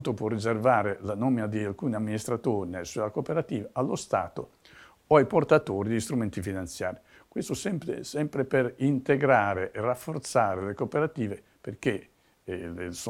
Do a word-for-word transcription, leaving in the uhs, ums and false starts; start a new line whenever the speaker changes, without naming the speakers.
può riservare la nomina di alcuni amministratori nella sua cooperativa allo Stato o ai portatori di strumenti finanziari. Questo sempre, sempre per integrare e rafforzare le cooperative, perché eh, sono